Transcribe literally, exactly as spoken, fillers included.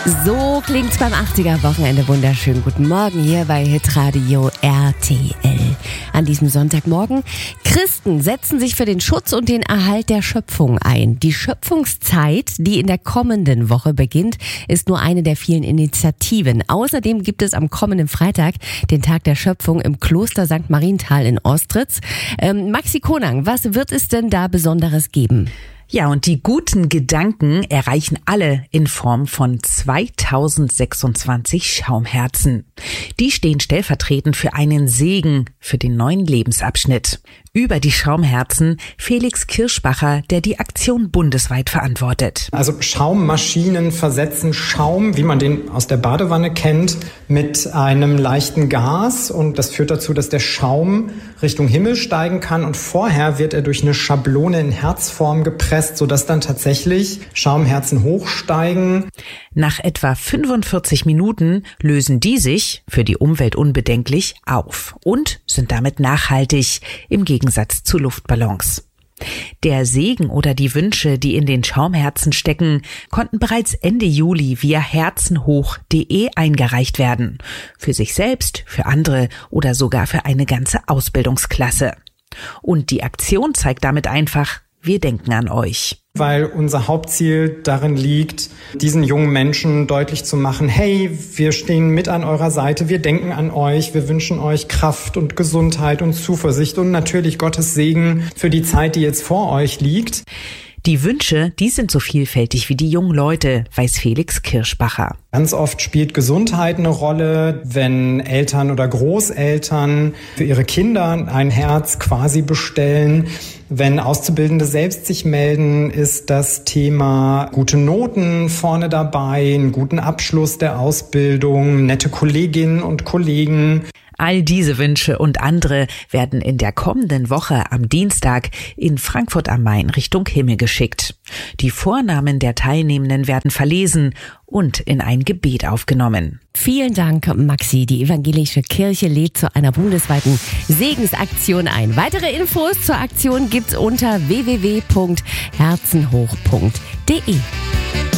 So klingt's beim achtziger-Wochenende. Wunderschönen guten Morgen hier bei Hitradio R T L. An diesem Sonntagmorgen. Christen setzen sich für den Schutz und den Erhalt der Schöpfung ein. Die Schöpfungszeit, die in der kommenden Woche beginnt, ist nur eine der vielen Initiativen. Außerdem gibt es am kommenden Freitag den Tag der Schöpfung im Kloster Sankt Marienthal in Ostritz. Ähm, Maxi Konang, was wird es denn da Besonderes geben? Ja, und die guten Gedanken erreichen alle in Form von zweitausendsechsundzwanzig Schaumherzen. Die stehen stellvertretend für einen Segen für den neuen Lebensabschnitt. Über die Schaumherzen Felix Kirschbacher, der die Aktion bundesweit verantwortet. Also Schaummaschinen versetzen Schaum, wie man den aus der Badewanne kennt, mit einem leichten Gas. Und das führt dazu, dass der Schaum Richtung Himmel steigen kann. Und vorher wird er durch eine Schablone in Herzform gepresst, sodass dann tatsächlich Schaumherzen hochsteigen. Nach etwa fünfundvierzig Minuten lösen die sich, für die Umwelt unbedenklich, auf und sind damit nachhaltig, im Gegensatz zu Luftballons. Der Segen oder die Wünsche, die in den Schaumherzen stecken, konnten bereits Ende Juli via herzenhoch punkt de eingereicht werden. Für sich selbst, für andere oder sogar für eine ganze Ausbildungsklasse. Und die Aktion zeigt damit einfach: Wir denken an euch. Weil unser Hauptziel darin liegt, diesen jungen Menschen deutlich zu machen, hey, wir stehen mit an eurer Seite, wir denken an euch, wir wünschen euch Kraft und Gesundheit und Zuversicht und natürlich Gottes Segen für die Zeit, die jetzt vor euch liegt. Die Wünsche, die sind so vielfältig wie die jungen Leute, weiß Felix Kirschbacher. Ganz oft spielt Gesundheit eine Rolle, wenn Eltern oder Großeltern für ihre Kinder ein Herz quasi bestellen. Wenn Auszubildende selbst sich melden, ist das Thema gute Noten vorne dabei, einen guten Abschluss der Ausbildung, nette Kolleginnen und Kollegen. All diese Wünsche und andere werden in der kommenden Woche am Dienstag in Frankfurt am Main Richtung Himmel geschickt. Die Vornamen der Teilnehmenden werden verlesen und in ein Gebet aufgenommen. Vielen Dank, Maxi. Die evangelische Kirche lädt zu einer bundesweiten Segensaktion ein. Weitere Infos zur Aktion gibt's unter w w w punkt herzenhoch punkt de.